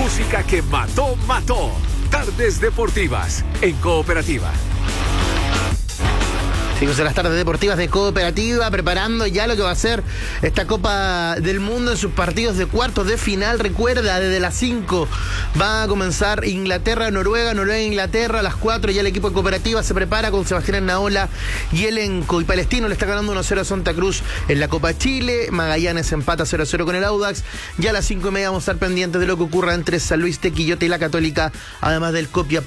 música que mató. Tardes Deportivas en Cooperativa. Chicos, en las tardes deportivas de Cooperativa, preparando ya lo que va a ser esta Copa del Mundo en sus partidos de cuartos de final. Recuerda, desde las 5 va a comenzar Inglaterra-Noruega, Noruega-Inglaterra. A las 4 ya el equipo de Cooperativa se prepara con Sebastián Naola y elenco. Y Palestino le está ganando 1-0 a Santa Cruz en la Copa Chile. Magallanes empata 0-0 con el Audax. Ya a las 5:30 vamos a estar pendientes de lo que ocurra entre San Luis de Quillota y la Católica, además del Copiapó